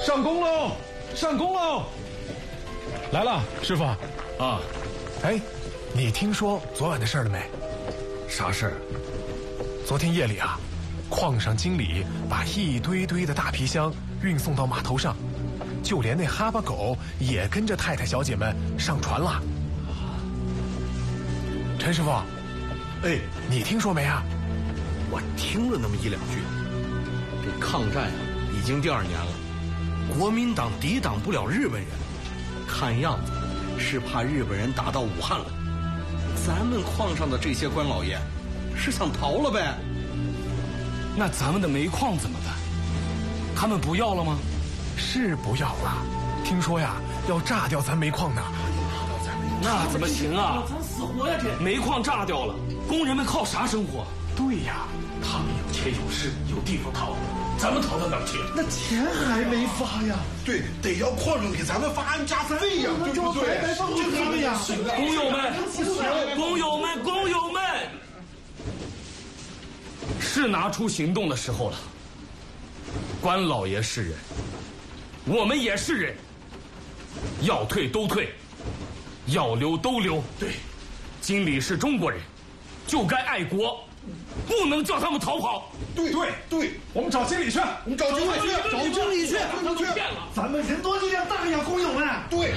上工喽！上工喽！来了，师傅。 啊， 哎，你听说昨晚的事了没？ 啥事儿？ 昨天夜里啊，矿上经理把一堆堆的大皮箱运送到码头上，就连那哈巴狗也跟着太太小姐们上船了。陈师傅， 哎， 你听说没啊？ 我听了那么一两句。这抗战啊，已经第2年了，国民党抵挡不了日本人，看样子是怕日本人打到武汉了。咱们矿上的这些官老爷是想逃了呗？ 那咱们的煤矿怎么办？他们不要了吗？ 是不要了，听说呀要炸掉咱煤矿呢。 那怎么行啊？ 咱死活呀！这煤矿炸掉了，工人们靠啥生活？ 对呀， 他们有钱有势有地方逃，咱们逃到哪儿去？那钱还没发呀！ 对，得要矿上给咱们发安家费呀，对不对？ 白放就他们呀！ 工友们，工友们，工友们，是拿出行动的时候了。关老爷是人，我们也是人，要退都退，要留都留。 对， 经理是中国人，就该爱国，不能叫他们逃跑。 对， 我们找经理去， 我们找经理去，找经理去， 他们骗了，咱们人多力量大呀，工友们。 对。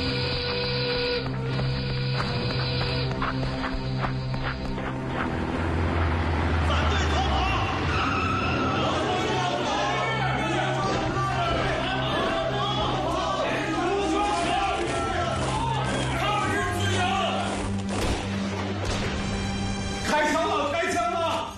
开枪了，开枪了！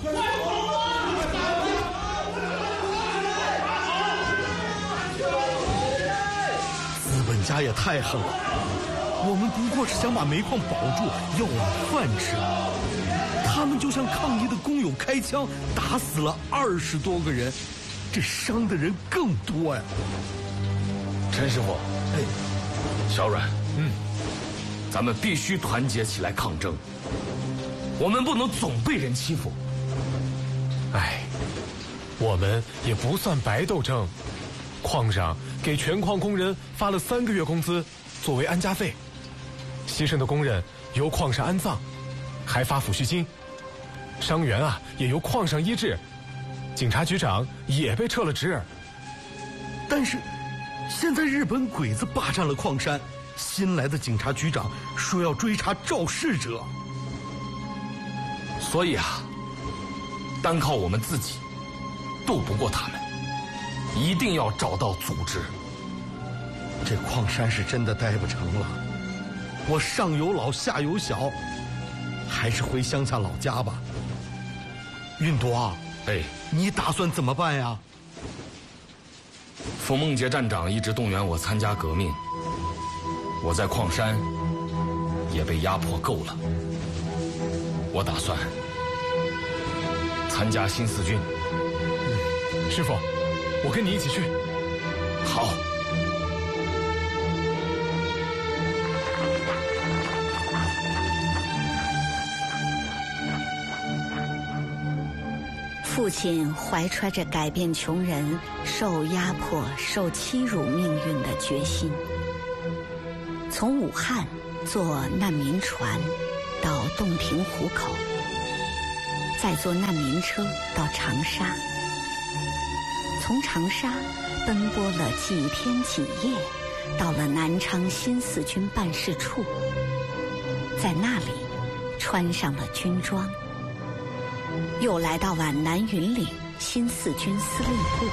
资本家也太狠了，我们不过是想把煤矿保住，要碗饭吃。他们就向抗议的工友开枪，打死了20多个人，这伤的人更多呀。 陈师傅， 哎， 小阮，咱们必须团结起来抗争，我们不能总被人欺负。 哎，我们也不算白斗争，矿上给全矿工人发了3个月工资作为安家费，牺牲的工人由矿上安葬，还发抚恤金，伤员啊也由矿上医治，警察局长也被撤了职。 但是现在日本鬼子霸占了矿山，新来的警察局长说要追查肇事者， 所以啊，单靠我们自己斗不过他们，一定要找到组织。 这矿山是真的待不成了，我上有老下有小，还是回乡下老家吧。运铎， 哎， 你打算怎么办呀？ 傅梦杰站长一直动员我参加革命，我在矿山也被压迫够了，我打算参加新四军。 师傅，我跟你一起去。 好。 父亲怀揣着改变穷人受压迫、受欺辱命运的决心，从武汉坐难民船到洞庭湖口，再坐难民车到长沙，从长沙奔波了几天几夜，到了南昌新四军办事处，在那里穿上了军装，又来到皖南云岭新四军司令部。